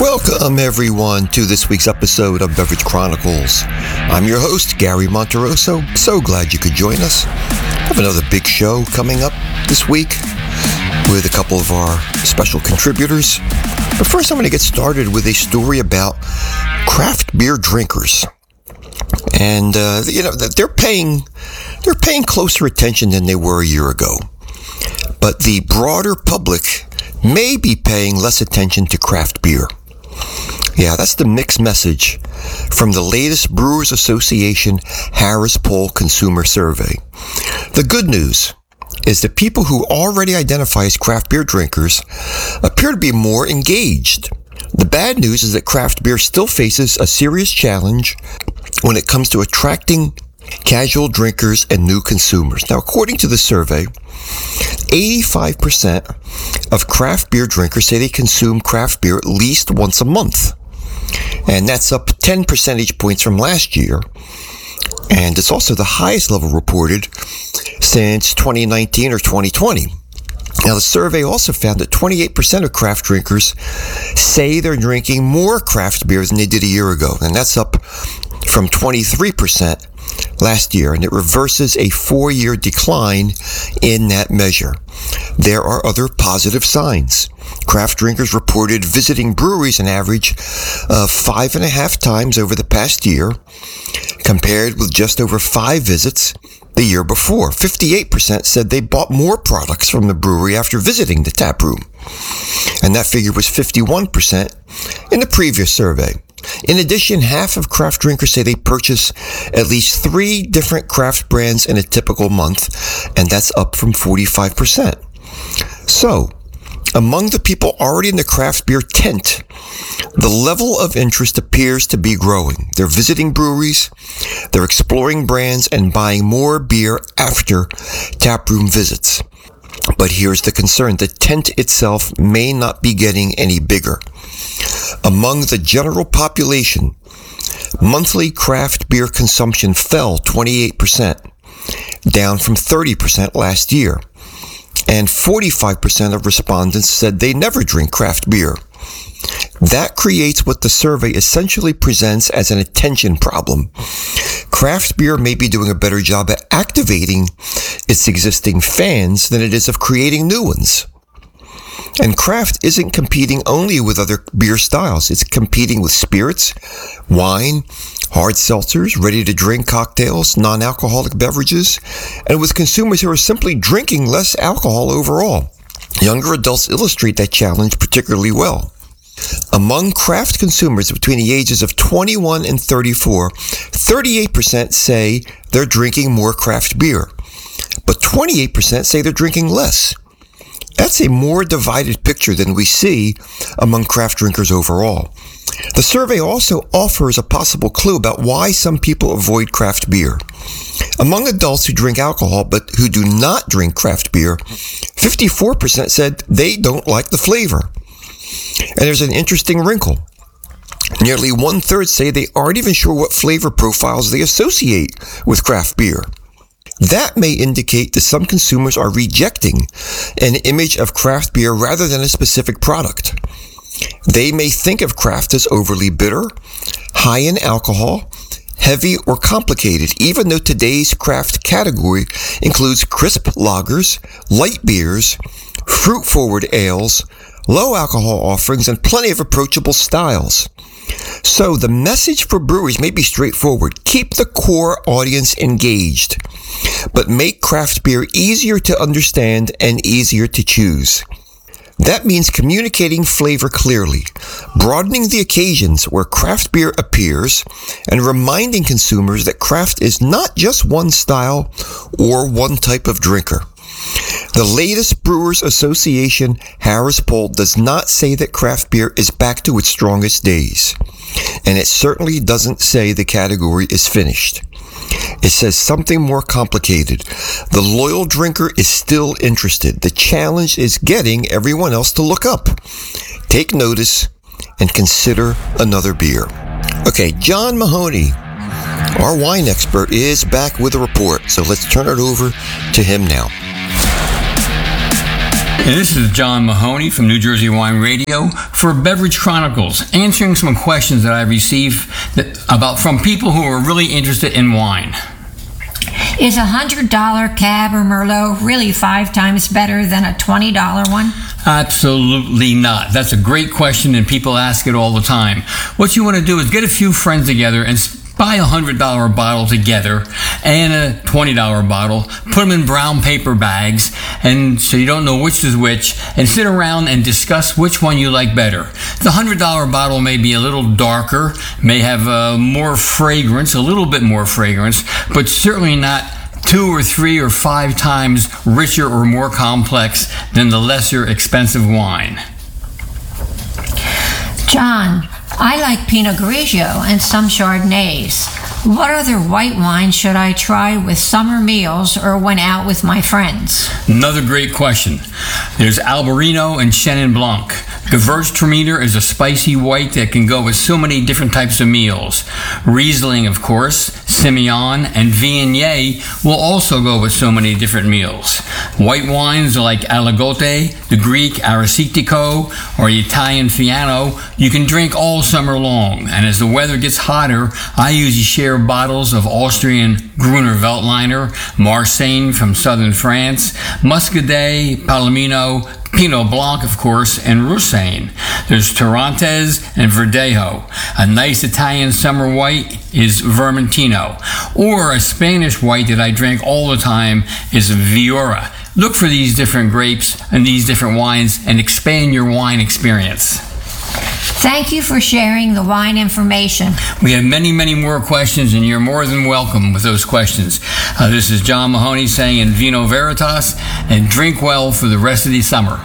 Welcome, everyone, to this week's episode of Beverage Chronicles. I'm your host, Gary Monteroso. So glad you could join us. I have another big show coming up this week with a couple of our special contributors. But first, I'm going to get started with a story about craft beer drinkers. And, they're paying closer attention than they were a year ago. But the broader public may be paying less attention to craft beer. Yeah, that's the mixed message from the latest Brewers Association Harris Poll Consumer Survey. The good news is that people who already identify as craft beer drinkers appear to be more engaged. The bad news is that craft beer still faces a serious challenge when it comes to attracting casual drinkers and new consumers. Now, according to the survey, 85% of craft beer drinkers say they consume craft beer at least once a month. And that's up 10 percentage points from last year. And it's also the highest level reported since 2019 or 2020. Now, the survey also found that 28% of craft drinkers say they're drinking more craft beer than they did a year ago. And that's up from 23% last year, and it reverses a 4-year decline in that measure. There are other positive signs. Craft drinkers reported visiting breweries an average of 5.5 times over the past year, compared with just over 5 visits the year before. 58% said they bought more products from the brewery after visiting the tap room, and that figure was 51% in the previous survey. In addition, half of craft drinkers say they purchase at least 3 different craft brands in a typical month, and that's up from 45%. So, among the people already in the craft beer tent, the level of interest appears to be growing. They're visiting breweries, they're exploring brands, and buying more beer after taproom visits. But here's the concern. The tent itself may not be getting any bigger. Among the general population, monthly craft beer consumption fell 28%, down from 30% last year. And 45% of respondents said they never drink craft beer. That creates what the survey essentially presents as an attention problem. Craft beer may be doing a better job at activating its existing fans than it is of creating new ones. And craft isn't competing only with other beer styles. It's competing with spirits, wine, hard seltzers, ready-to-drink cocktails, non-alcoholic beverages, and with consumers who are simply drinking less alcohol overall. Younger adults illustrate that challenge particularly well. Among craft consumers between the ages of 21 and 34, 38% say they're drinking more craft beer, but 28% say they're drinking less. That's a more divided picture than we see among craft drinkers overall. The survey also offers a possible clue about why some people avoid craft beer. Among adults who drink alcohol but who do not drink craft beer, 54% said they don't like the flavor. And there's an interesting wrinkle. Nearly 1/3 say they aren't even sure what flavor profiles they associate with craft beer. That may indicate that some consumers are rejecting an image of craft beer rather than a specific product. They may think of craft as overly bitter, high in alcohol, heavy, or complicated, even though today's craft category includes crisp lagers, light beers, fruit-forward ales, low alcohol offerings, and plenty of approachable styles. So the message for breweries may be straightforward. Keep the core audience engaged, but make craft beer easier to understand and easier to choose. That means communicating flavor clearly, broadening the occasions where craft beer appears, and reminding consumers that craft is not just one style or one type of drinker. The latest Brewers Association Harris Poll does not say that craft beer is back to its strongest days, and it certainly doesn't say the category is finished. It says something more complicated. The loyal drinker is still interested. The challenge is getting everyone else to look up, take notice, and consider another beer. Okay, John Mahoney, our wine expert, is back with a report, so let's turn it over to him now. And this is John Mahoney from New Jersey Wine Radio for Beverage Chronicles, answering some questions that I received from people who are really interested in wine. Is a $100 Cab or Merlot really 5 times better than a $20 one? Absolutely not. That's a great question, and people ask it all the time. What you want to do is get a few friends together and buy a $100 bottle together and a $20 bottle, put them in brown paper bags, and so you don't know which is which, and sit around and discuss which one you like better. The $100 bottle may be a little darker, may have more fragrance, a little bit more fragrance, but certainly not 2 or 3 or 5 times richer or more complex than the lesser expensive wine. John, I like Pinot Grigio and some Chardonnays. What other white wine should I try with summer meals or when out with my friends? Another great question. There's Albarino and Chenin Blanc. Gewürztraminer is a spicy white that can go with so many different types of meals. Riesling, of course, Semillon, and Viognier will also go with so many different meals. White wines like Aligoté, the Greek Arositico, or Italian Fiano, you can drink all summer long. And as the weather gets hotter, I usually share bottles of Austrian Gruner Veltliner, Marsanne from southern France, Muscadet, Palomino, Pinot Blanc, of course, and Roussanne. There's Torrontés and Verdejo. A nice Italian summer white is Vermentino. Or a Spanish white that I drink all the time is Viura. Look for these different grapes and these different wines and expand your wine experience. Thank you for sharing the wine information. We have many, many more questions, and you're more than welcome with those questions. This is John Mahoney saying in Vino Veritas, and drink well for the rest of the summer.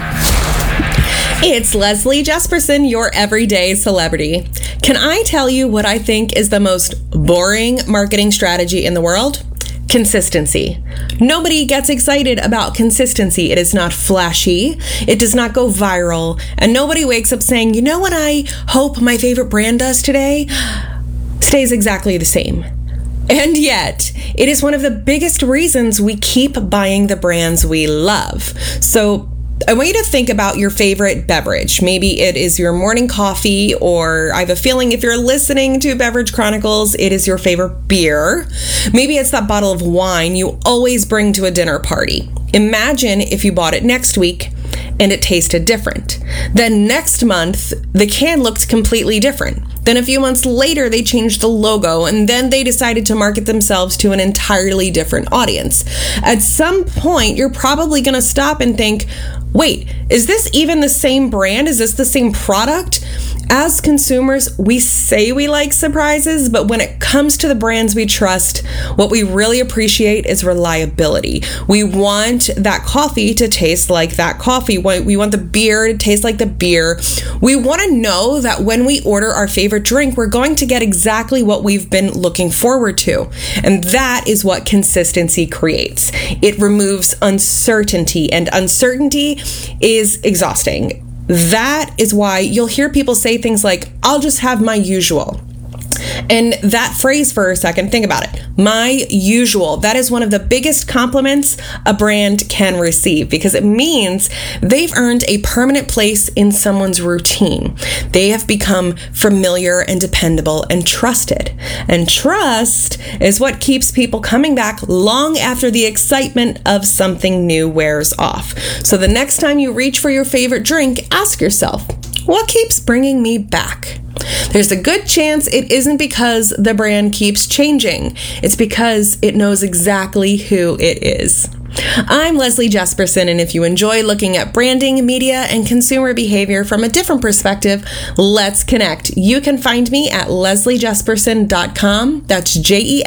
It's Leslie Jesperson, your everyday celebrity. Can I tell you what I think is the most boring marketing strategy in the world? Consistency. Nobody gets excited about consistency. It is not flashy. It does not go viral. And nobody wakes up saying, you know what I hope my favorite brand does today? Stays exactly the same. And yet, it is one of the biggest reasons we keep buying the brands we love. So I want you to think about your favorite beverage. Maybe it is your morning coffee, or I have a feeling if you're listening to Beverage Chronicles, it is your favorite beer. Maybe it's that bottle of wine you always bring to a dinner party. Imagine if you bought it next week and it tasted different. Then next month, the can looked completely different. Then a few months later, they changed the logo, and then they decided to market themselves to an entirely different audience. At some point, you're probably going to stop and think, wait, is this even the same brand? Is this the same product? As consumers, we say we like surprises, but when it comes to the brands we trust, what we really appreciate is reliability. We want that coffee to taste like that coffee. We want the beer to taste like the beer. We want to know that when we order our favorite drink, we're going to get exactly what we've been looking forward to. And that is what consistency creates. It removes uncertainty, and uncertainty is exhausting. That is why you'll hear people say things like, I'll just have my usual. And that phrase, for a second, think about it. My usual. That is one of the biggest compliments a brand can receive, because it means they've earned a permanent place in someone's routine. They have become familiar and dependable and trusted. And trust is what keeps people coming back long after the excitement of something new wears off. So the next time you reach for your favorite drink, ask yourself, what keeps bringing me back? There's a good chance it isn't because the brand keeps changing. It's because it knows exactly who it is. I'm Leslie Jesperson, and if you enjoy looking at branding, media, and consumer behavior from a different perspective, let's connect. You can find me at lesliejesperson.com. That's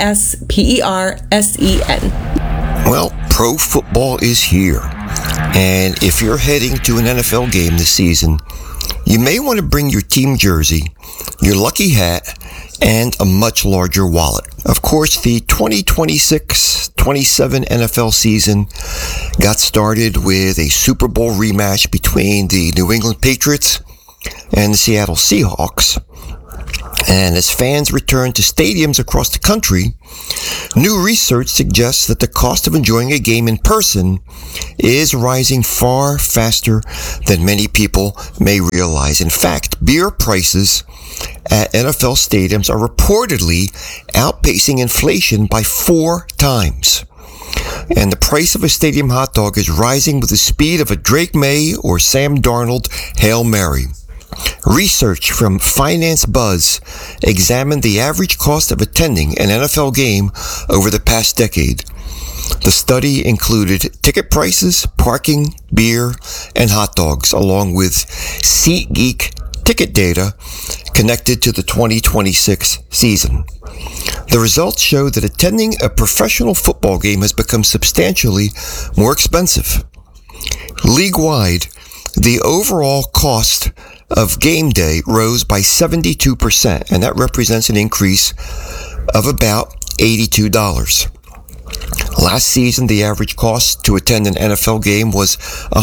JESPERSEN. Well, pro football is here. And if you're heading to an NFL game this season, you may want to bring your team jersey, your lucky hat, and a much larger wallet. Of course, the 2026-27 NFL season got started with a Super Bowl rematch between the New England Patriots and the Seattle Seahawks. And as fans return to stadiums across the country, new research suggests that the cost of enjoying a game in person is rising far faster than many people may realize. In fact, beer prices at NFL stadiums are reportedly outpacing inflation by 4 times. And the price of a stadium hot dog is rising with the speed of a Drake May or Sam Darnold Hail Mary. Research from Finance Buzz examined the average cost of attending an NFL game over the past decade. The study included ticket prices, parking, beer, and hot dogs, along with SeatGeek ticket data connected to the 2026 season. The results show that attending a professional football game has become substantially more expensive. League-wide, the overall cost of game day rose by 72%, and that represents an increase of about $82. Last season, the average cost to attend an NFL game was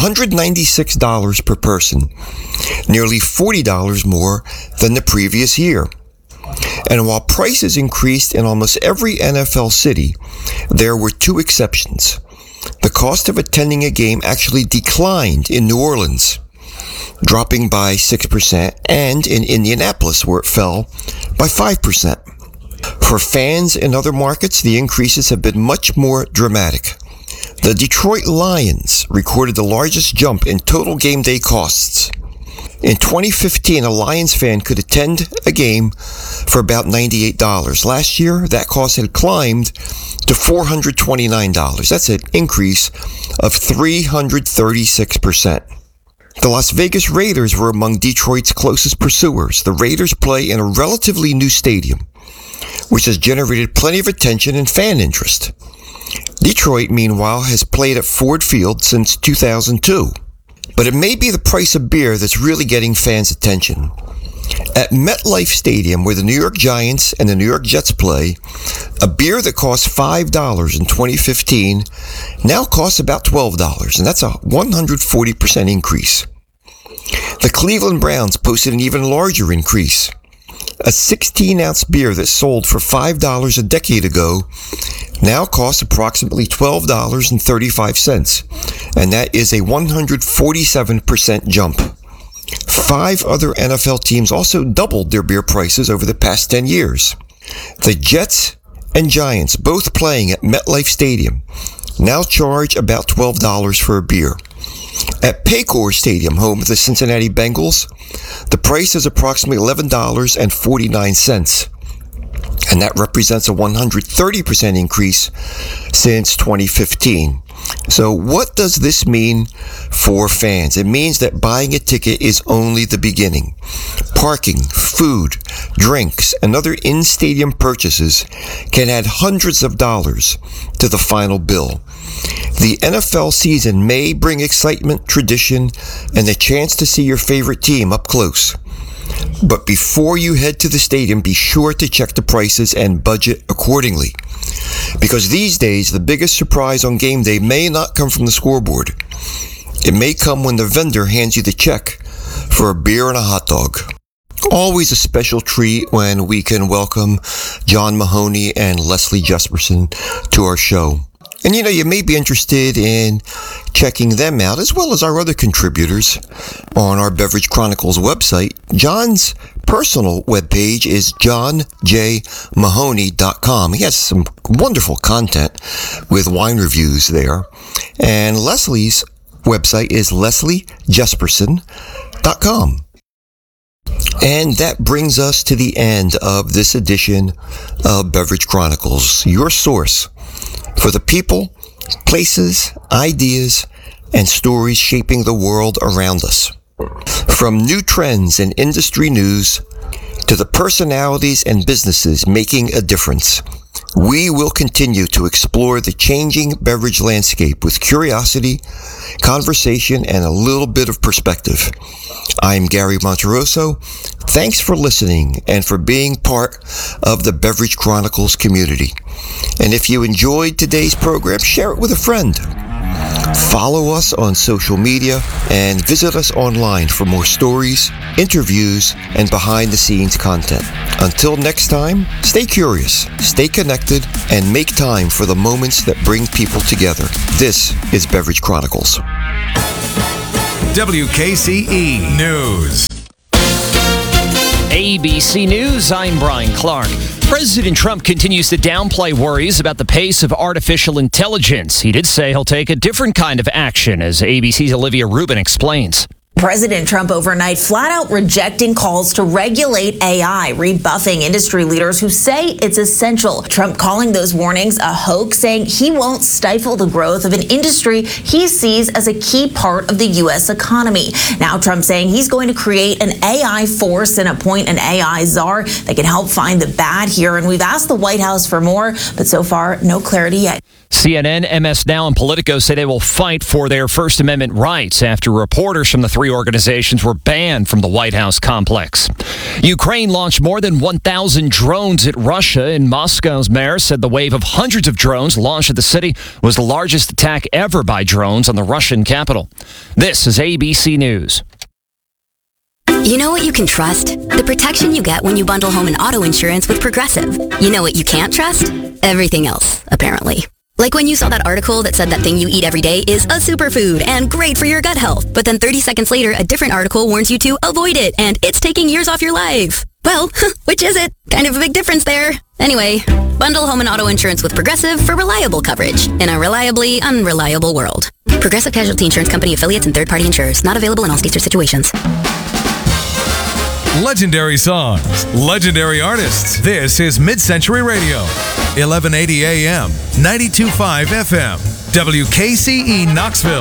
$196 per person, nearly $40 more than the previous year. And while prices increased in almost every NFL city, there were 2 exceptions. The cost of attending a game actually declined in New Orleans, dropping by 6%, and in Indianapolis, where it fell by 5%. For fans in other markets, the increases have been much more dramatic. The Detroit Lions recorded the largest jump in total game day costs. In 2015, a Lions fan could attend a game for about $98. Last year, that cost had climbed to $429. That's an increase of 336%. The Las Vegas Raiders were among Detroit's closest pursuers. The Raiders play in a relatively new stadium, which has generated plenty of attention and fan interest. Detroit, meanwhile, has played at Ford Field since 2002. But it may be the price of beer that's really getting fans' attention. At MetLife Stadium, where the New York Giants and the New York Jets play, a beer that cost $5 in 2015 now costs about $12, and that's a 140% increase. The Cleveland Browns posted an even larger increase. A 16-ounce beer that sold for $5 a decade ago now costs approximately $12.35, and that is a 147% jump. 5 other NFL teams also doubled their beer prices over the past 10 years. The Jets and Giants, both playing at MetLife Stadium, now charge about $12 for a beer. At Paycor Stadium, home of the Cincinnati Bengals, the price is approximately $11.49, and that represents a 130% increase since 2015. So what does this mean for fans? It means that buying a ticket is only the beginning. Parking, food, drinks, and other in-stadium purchases can add hundreds of dollars to the final bill. The NFL season may bring excitement, tradition, and the chance to see your favorite team up close. But before you head to the stadium, be sure to check the prices and budget accordingly. Because these days, the biggest surprise on game day may not come from the scoreboard. It may come when the vendor hands you the check for a beer and a hot dog. Always a special treat when we can welcome John Mahoney and Leslie Jesperson to our show. And you may be interested in checking them out, as well as our other contributors on our Beverage Chronicles website. John's personal webpage is johnjmahoney.com. He has some wonderful content with wine reviews there. And Leslie's website is lesliejesperson.com. And that brings us to the end of this edition of Beverage Chronicles, your source for the people, places, ideas, and stories shaping the world around us. From new trends and industry news to the personalities and businesses making a difference, we will continue to explore the changing beverage landscape with curiosity, conversation, and a little bit of perspective. I'm Gary Monterosso. Thanks for listening and for being part of the Beverage Chronicles community. And if you enjoyed today's program, share it with a friend. Follow us on social media and visit us online for more stories, interviews, and behind-the-scenes content. Until next time, stay curious, stay connected, and make time for the moments that bring people together. This is Beverage Chronicles. WKCE News. ABC News, I'm Brian Clark. President Trump continues to downplay worries about the pace of artificial intelligence. He did say he'll take a different kind of action, as ABC's Olivia Rubin explains. President Trump overnight flat out rejecting calls to regulate AI, rebuffing industry leaders who say it's essential. Trump calling those warnings a hoax, saying he won't stifle the growth of an industry he sees as a key part of the U.S. economy. Now Trump saying he's going to create an AI force and appoint an AI czar that can help find the bad here. And we've asked the White House for more, but so far, no clarity yet. CNN, MS Now, and Politico say they will fight for their First Amendment rights after reporters from the three organizations were banned from the White House complex. Ukraine launched more than 1,000 drones at Russia, and Moscow's mayor said the wave of hundreds of drones launched at the city was the largest attack ever by drones on the Russian capital. This is ABC News. You know what you can trust? The protection you get when you bundle home and auto insurance with Progressive. You know what you can't trust? Everything else, apparently. Like when you saw that article that said that thing you eat every day is a superfood and great for your gut health. But then 30 seconds later, a different article warns you to avoid it and it's taking years off your life. Well, which is it? Kind of a big difference there. Anyway, bundle home and auto insurance with Progressive for reliable coverage in a reliably unreliable world. Progressive Casualty Insurance Company affiliates and third-party insurers. Not available in all states or situations. Legendary songs, legendary artists. This is Mid-Century Radio, 1180 AM, 92.5 FM, WKCE Knoxville.